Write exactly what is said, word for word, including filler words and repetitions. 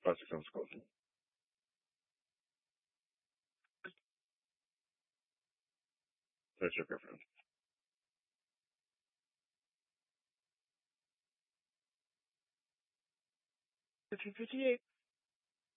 Plastic sounds cool. That's your girlfriend. fifteen fifty-eight.